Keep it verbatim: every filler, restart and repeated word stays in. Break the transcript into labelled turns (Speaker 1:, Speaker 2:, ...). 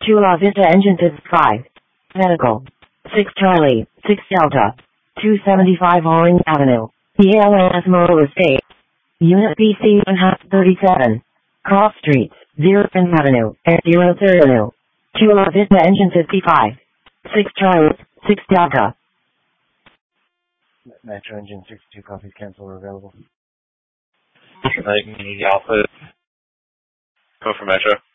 Speaker 1: two La Vista engine fifty-five. Medical. six Charlie, six Delta. two seventy-five Orange Avenue. E L S Motor Estate. Unit B C one thirty-seven. Cross Street, zero Avenue, and zero third Avenue. two La Vista engine fifty-five. six Charlie, six Delta.
Speaker 2: Metro engine sixty-two copies cancel are available.
Speaker 3: Like, Alpha. Go for Metro.